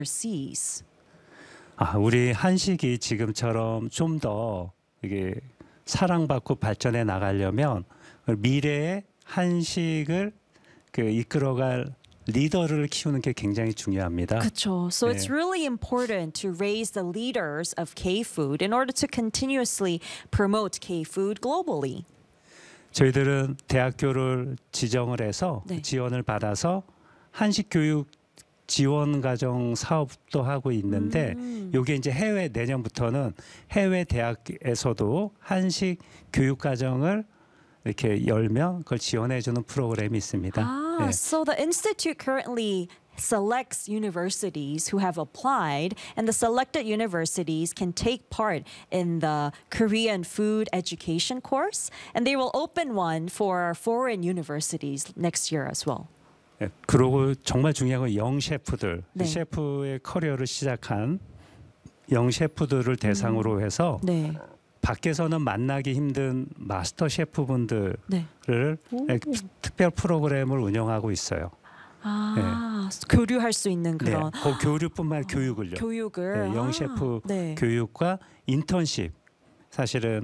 overseas? 우리 한식이 지금처럼 좀 더 이게 사랑받고 발전해 나가려면 미래의 한식을 이끌어갈 리더를 키우는 게 굉장히 중요합니다. 그렇죠. So 네. it's really important to raise the leaders of K-food in order to continuously promote K-food globally. 저희들은 대학교를 지정을 해서 네. 지원을 받아서 한식 교육 지원 과정 사업도 하고 있는데 이게 이제 내년부터는 해외 대학에서도 한식 교육 과정을 이렇게 열면 그걸 지원해 주는 프로그램이 있습니다. 네. So the institute currently selects universities who have applied, and the selected universities can take part in the Korean food education course, and they will open one for foreign universities next year as well. 그리고 정말 중요한 건 영 셰프들, 네. 셰프의 커리어를 시작한 영 셰프들을 대상으로 해서 네. 밖에서는 만나기 힘든 마스터 셰프분들을 네. 특별 프로그램을 운영하고 있어요. 교류할 수 있는 그런 그 교류뿐만 아니라 교육을요. 교육을 네, 영 셰프 네. 교육과 인턴십. 사실은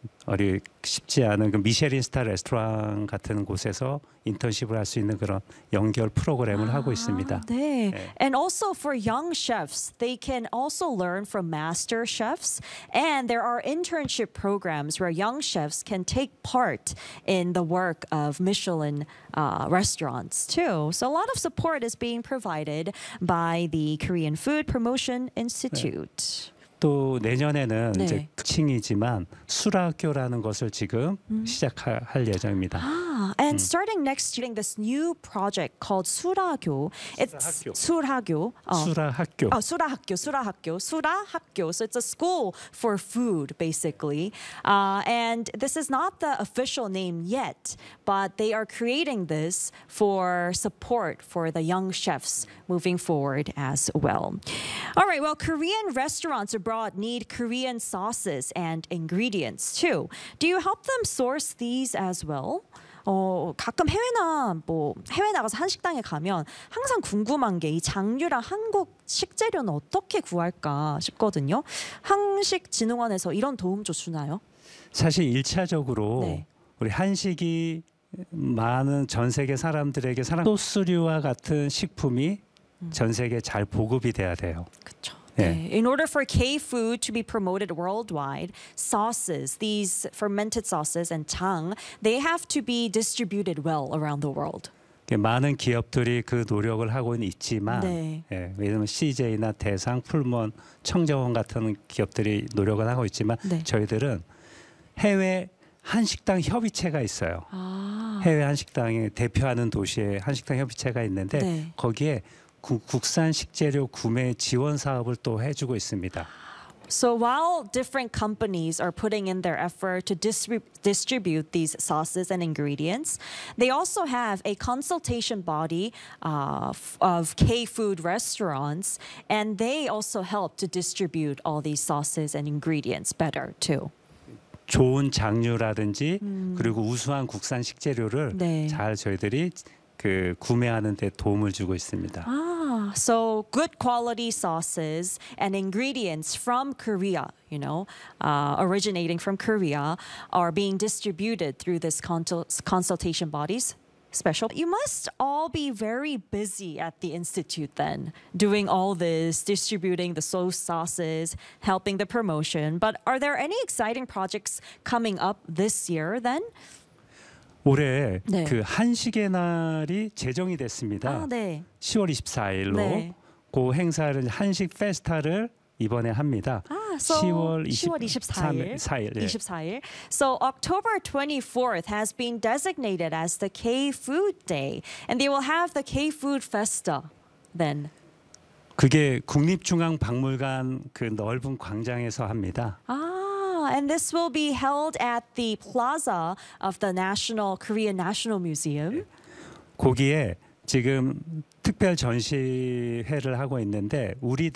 쉽지 않은 그 미쉐린 스타 레스토랑 같은 곳에서 인턴십을 할 수 있는 그런 연결 프로그램을 하고 있습니다. 네. 네. And also for young chefs, they can also learn from master chefs, and there are internship programs where young chefs can take part in the work of Michelin restaurants too. So a lot of support is being provided by the Korean Food Promotion Institute. 또 내년에는 네. 이제 칭이지만 수라학교라는 것을 지금 시작할 예정입니다. And starting next year, this new project called 수라학교. It's 수라학교. 수라학교. 수라학교. So it's a school for food, basically. And this is not the official name yet, but they are creating this for support for the young chefs moving forward as well. All right, well, Korean restaurants abroad need Korean sauces and ingredients too. Do you help them source these as well? 가끔 해외 나가서 한식당에 가면 항상 궁금한 게 이 장류랑 한국 식재료는 어떻게 구할까 싶거든요. 한식진흥원에서 이런 도움도 주나요? 사실 1차적으로 네. 우리 한식이 많은 전 세계 사람들에게 소스류와 같은 식품이 전 세계에 잘 보급이 돼야 돼요. 그렇죠. 네. In order for K-food to be promoted worldwide, sauces, these fermented sauces and jang, they have to be distributed well around the world. 많은 기업들이 그 노력을 하고는 있지만 네. 왜냐하면 CJ나 대상, 풀먼, 청정원 같은 기업들이 노력을 하고 있지만 네. 저희들은 해외 한식당 협의체가 있어요. 해외 한식당에 대표하는 도시에 한식당 협의체가 있는데 네. 거기에 국산 식재료 구매 지원 사업을 또 해주고 있습니다. So while different companies are putting in their effort to distribute these sauces and ingredients, they also have a consultation body of K-food restaurants, and they also help to distribute all these sauces and ingredients better too. 좋은 장류라든지 그리고 우수한 국산 식재료를 네. 잘 저희들이 구매하는 데 도움을 주고 있습니다. So good quality sauces and ingredients from Korea, originating from Korea, are being distributed through this consultation bodies. Special. You must all be very busy at the institute then, doing all this, distributing the sauces, helping the promotion. But are there any exciting projects coming up this year then? 올해 네. 그 한식의 날이 제정이 됐습니다. 네. 10월 24일로 네. 그 행사를 한식 페스타를 이번에 합니다. So 10월 24일. 24일. So October 24th has been designated as the K-Food Day, and they will have the K-Food Festa then. 그게 국립중앙박물관 그 넓은 광장에서 합니다. And this will be held at the plaza of the Korean National Museum. 거기에 지금 특별 전시회를 하고 있는데 우리